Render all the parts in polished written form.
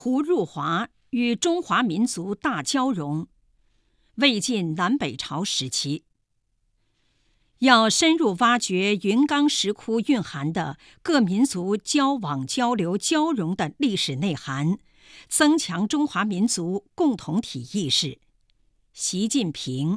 胡入华与中华民族大交融。魏晋南北朝时期，要深入挖掘云冈石窟蕴含的各民族交往、交流、交融的历史内涵，增强中华民族共同体意识。习近平。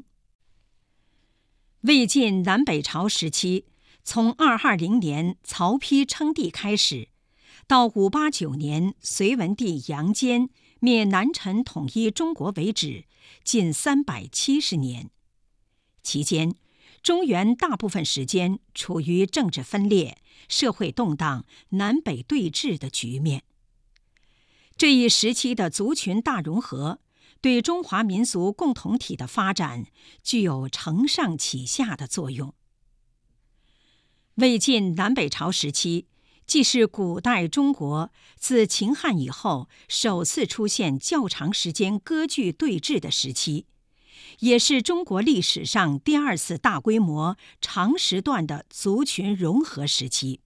魏晋南北朝时期，从220年曹丕称帝开始，到589年隋文帝杨坚灭南陈统一中国为止，近370年。期间，中原大部分时间处于政治分裂、社会动荡、南北对峙的局面。这一时期的族群大融合，对中华民族共同体的发展具有承上启下的作用。魏晋南北朝时期，既是古代中国自秦汉以后首次出现较长时间割据对峙的时期，也是中国历史上第二次大规模长时段的族群融合时期。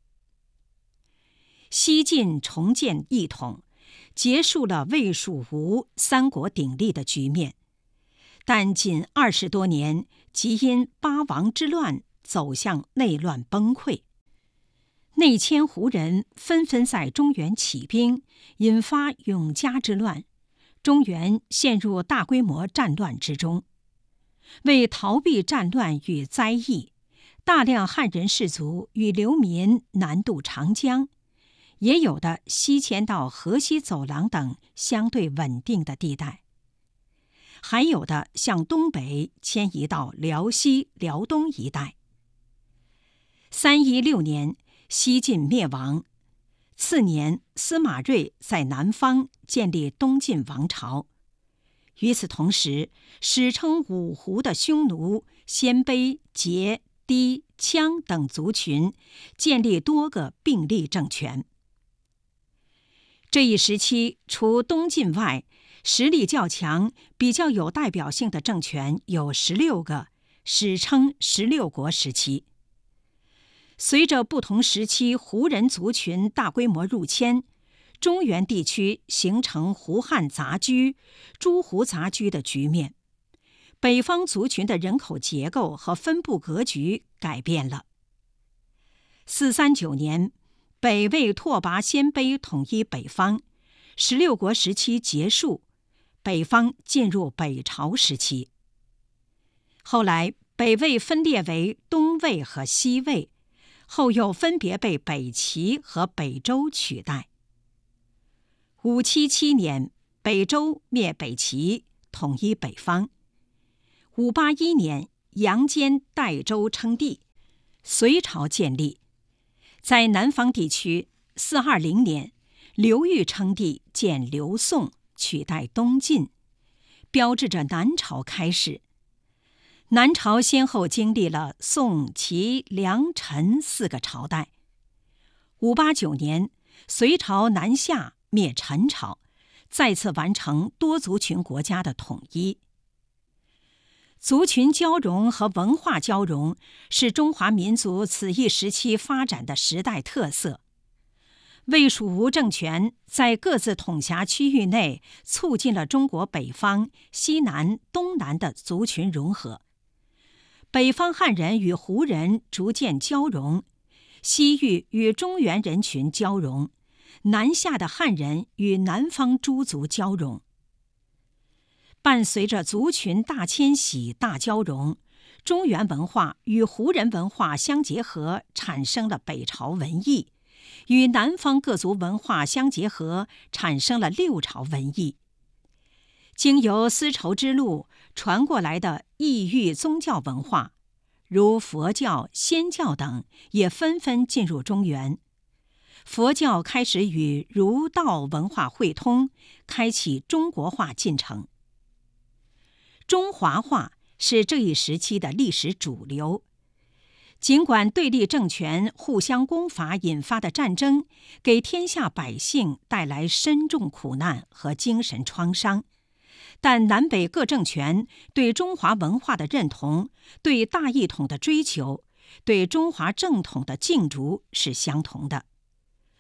西晋重建一统，结束了魏蜀吴三国鼎立的局面，但仅20多年即因八王之乱走向内乱崩溃。内迁胡人纷纷在中原起兵，引发永嘉之乱，中原陷入大规模战乱之中。为逃避战乱与灾疫，大量汉人士族与流民南渡长江，也有的西迁到河西走廊等相对稳定的地带，还有的向东北迁移到辽西、辽东一带。316年，西晋灭亡，次年司马睿在南方建立东晋王朝。与此同时，史称五胡的匈奴、鲜卑、羯、氐、羌等族群建立多个并立政权。这一时期，除东晋外，实力较强、比较有代表性的政权有16个，史称16国时期。随着不同时期胡人族群大规模入迁，中原地区形成胡汉杂居、诸胡杂居的局面，北方族群的人口结构和分布格局改变了。439年，北魏拓跋鲜卑统一北方，16国时期结束，北方进入北朝时期。后来，北魏分裂为东魏和西魏，后又分别被北齐和北周取代。577年，北周灭北齐，统一北方。581年，杨坚代周称帝，隋朝建立。在南方地区，420年，刘裕称帝，建刘宋，取代东晋，标志着南朝开始。南朝先后经历了宋、齐、梁、陈4个朝代。589年，隋朝南下灭陈朝，再次完成多族群国家的统一。族群交融和文化交融是中华民族此一时期发展的时代特色。魏蜀吴政权在各自统辖区域内促进了中国北方、西南、东南的族群融合。北方汉人与胡人逐渐交融，西域与中原人群交融，南下的汉人与南方诸族交融。伴随着族群大迁徙、大交融，中原文化与胡人文化相结合，产生了北朝文艺；与南方各族文化相结合，产生了六朝文艺。经由丝绸之路传过来的异域宗教文化，如佛教、仙教等，也纷纷进入中原。佛教开始与儒道文化汇通，开启中国化进程。中华化是这一时期的历史主流。尽管对立政权互相攻伐引发的战争，给天下百姓带来深重苦难和精神创伤，但南北各政权对中华文化的认同、对大一统的追求、对中华正统的竞逐是相同的。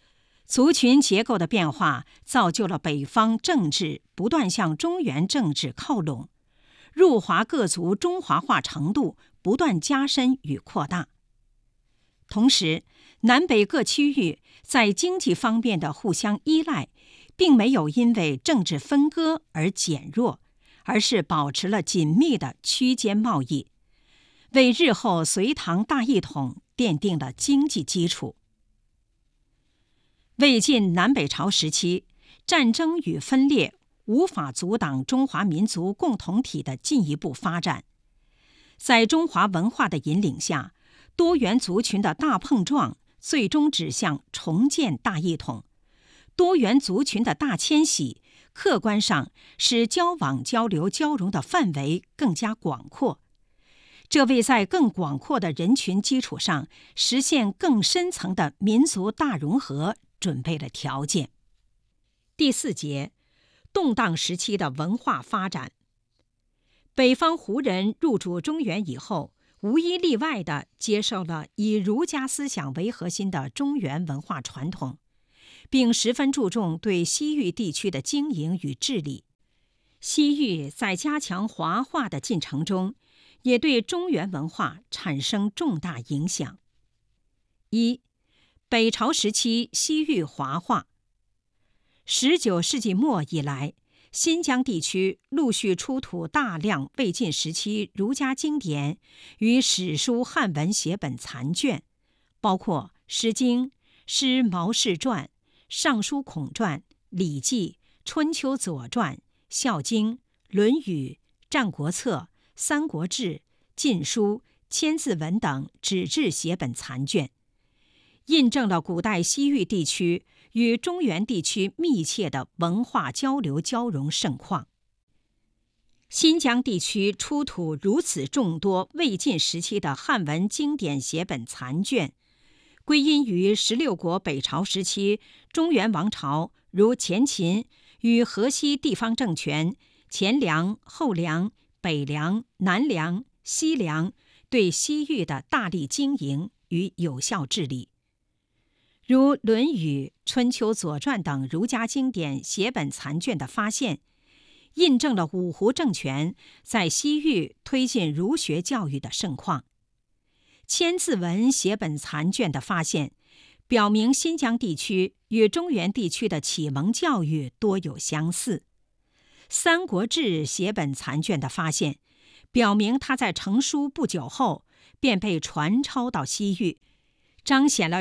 族群结构的变化造就了北方政治不断向中原政治靠拢，入华各族中华化程度不断加深与扩大。同时，南北各区域在经济方面的互相依赖，并没有因为政治分割而减弱，而是保持了紧密的区间贸易，为日后隋唐大一统奠定了经济基础。魏晋南北朝时期，战争与分裂无法阻挡中华民族共同体的进一步发展。在中华文化的引领下，多元族群的大碰撞最终指向重建大一统。多元族群的大迁徙，客观上使交往交流交融的范围更加广阔，这为在更广阔的人群基础上实现更深层的民族大融合准备了条件。第4节，动荡时期的文化发展。北方胡人入主中原以后，无一例外地接受了以儒家思想为核心的中原文化传统，并十分注重对西域地区的经营与治理。西域在加强华化的进程中，也对中原文化产生重大影响。1. 北朝时期西域华化。19世纪末以来，新疆地区陆续出土大量魏晋时期儒家经典与史书汉文写本残卷，包括《诗经》《诗毛氏传》《尚书孔传》《礼记》《春秋左传》《孝经》《论语》《战国策》《三国志》《晋书》《千字文》等纸质写本残卷，印证了古代西域地区与中原地区密切的文化交流交融盛况。新疆地区出土如此众多魏晋时期的汉文经典写本残卷，归因于16国北朝时期中原王朝如前秦与河西地方政权前凉、后凉、北凉、南凉、西凉对西域的大力经营与有效治理。如《论语》《春秋左传》等儒家经典写本残卷的发现，印证了五胡政权在西域推进儒学教育的盛况。千字文写本残卷的发现，表明新疆地区与中原地区的启蒙教育多有相似。三国志写本残卷的发现，表明它在成书不久后便被传抄到西域，彰显了